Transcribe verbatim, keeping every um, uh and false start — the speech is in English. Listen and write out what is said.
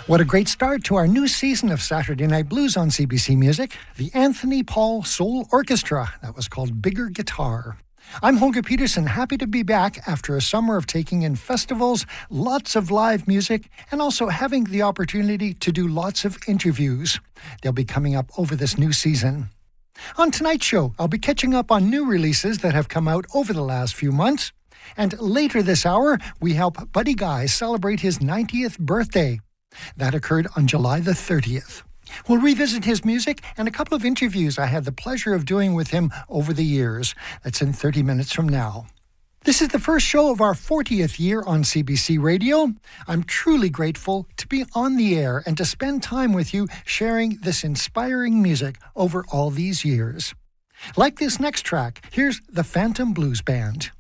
What a great start to our new season of Saturday Night Blues on C B C Music, the Anthony Paul Soul Orchestra. That was called Bigger Guitar. I'm Holger Peterson, happy to be back after a summer of taking in festivals, lots of live music, and also having the opportunity to do lots of interviews. They'll be coming up over this new season. On tonight's show, I'll be catching up on new releases that have come out over the last few months. And later this hour, we help Buddy Guy celebrate his ninetieth birthday. That occurred on July the thirtieth. We'll revisit his music and a couple of interviews I had the pleasure of doing with him over the years. That's in thirty minutes from now. This is the first show of our fortieth year on C B C Radio. I'm truly grateful to be on the air and to spend time with you sharing this inspiring music over all these years. Like this next track, here's the Phantom Blues Band.